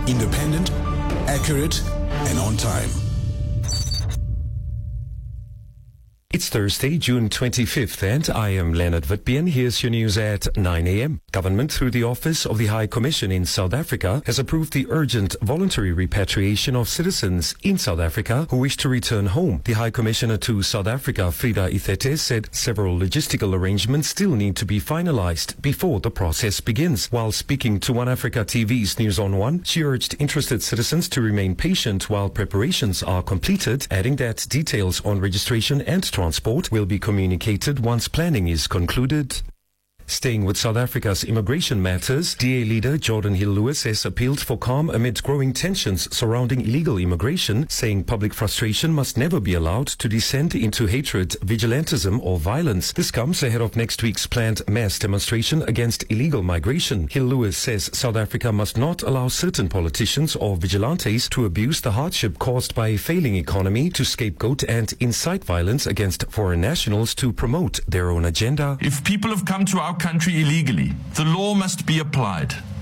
Independent, accurate, and on time. It's Thursday, June 25th, and I am Leonard Witbeen. Here's your news at 9 a.m. Government, through the Office of the High Commission in South Africa, has approved the urgent voluntary repatriation of citizens in South Africa who wish to return home. The High Commissioner to South Africa, Frida Ithete, said several logistical arrangements still need to be finalized before the process begins. While speaking to One Africa TV's News on One, she urged interested citizens to remain patient while preparations are completed, adding that details on registration and transport will be communicated once planning is concluded. Staying with South Africa's immigration matters, DA leader Jordan Hill-Lewis has appealed for calm amid growing tensions surrounding illegal immigration, saying public frustration must never be allowed to descend into hatred, vigilantism or violence. This comes ahead of next week's planned mass demonstration against illegal migration. Hill-Lewis says South Africa must not allow certain politicians or vigilantes to abuse the hardship caused by a failing economy to scapegoat and incite violence against foreign nationals to promote their own agenda. If people have come to our country illegally, the law must be applied.